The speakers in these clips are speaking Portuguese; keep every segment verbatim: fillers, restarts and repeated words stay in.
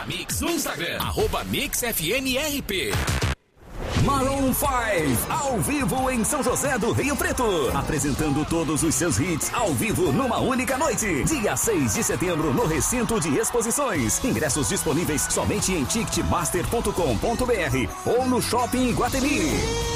a Mix no Instagram, arroba MixFMRP. Maroon cinco, ao vivo em São José do Rio Preto. Apresentando todos os seus hits ao vivo numa única noite. Dia seis de setembro no Recinto de Exposições. Ingressos disponíveis somente em ticketmaster ponto com ponto br ou no Shopping Iguatemi.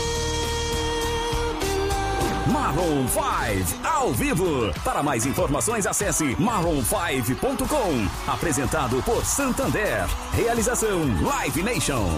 Maroon cinco, ao vivo. Para mais informações, acesse maroon cinco ponto com. Apresentado por Santander. Realização Live Nation.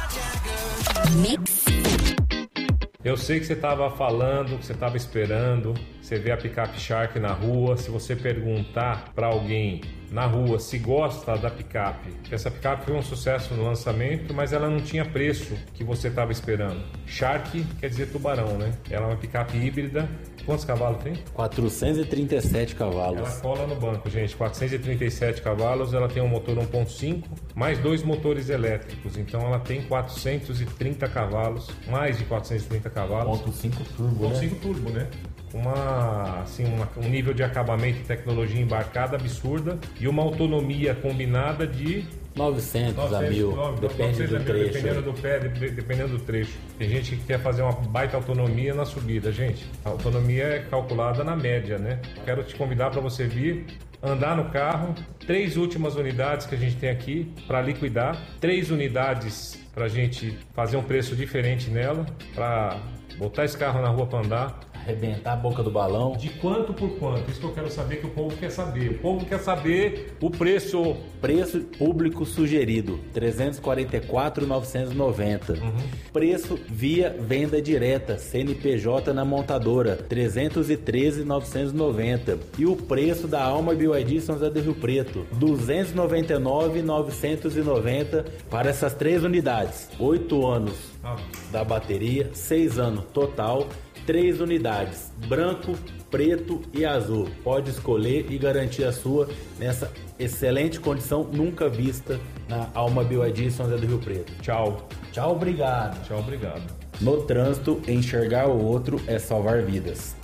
Mix. Eu sei que você estava falando, que você estava esperando. Você vê a picape Shark na rua. Se você perguntar para alguém na rua se gosta da picape, essa picape foi um sucesso no lançamento, mas ela não tinha preço que você estava esperando. Shark quer dizer tubarão, né? Ela é uma picape híbrida. Quantos cavalos tem? quatrocentos e trinta e sete cavalos. Ela cola no banco, gente. quatrocentos e trinta e sete cavalos. Ela tem um motor um ponto cinco, mais dois motores elétricos. Então ela tem quatrocentos e trinta cavalos, mais de quatrocentos e trinta cavalos. um ponto cinco turbo, um ponto cinco né? turbo, né? Uma, assim, uma, um nível de acabamento e tecnologia embarcada absurda e uma autonomia combinada de novecentos a mil, depende do trecho. Dependendo do pé, dependendo do trecho. Tem gente que quer fazer uma baita autonomia na subida. Gente, a autonomia é calculada na média, né? Quero te convidar para você vir andar no carro. Três últimas unidades que a gente tem aqui para liquidar. Três unidades para a gente fazer um preço diferente nela, para botar esse carro na rua para andar. Arrebentar a boca do balão. De quanto por quanto? Isso que eu quero saber, que o povo quer saber. O povo quer saber o preço. Preço público sugerido, trezentos e quarenta e quatro mil novecentos e noventa. Uhum. Preço via venda direta, C N P J na montadora, trezentos e treze mil novecentos e noventa. E o preço da Alma B Y D São José do Rio Preto, duzentos e noventa e nove mil novecentos e noventa para essas três unidades. Oito anos ah. da bateria, seis anos total. Três unidades, branco, preto e azul. Pode escolher e garantir a sua nessa excelente condição nunca vista na Alma B Y D São José do Rio Preto. Tchau. Tchau, obrigado. Tchau, obrigado. No trânsito, enxergar o outro é salvar vidas.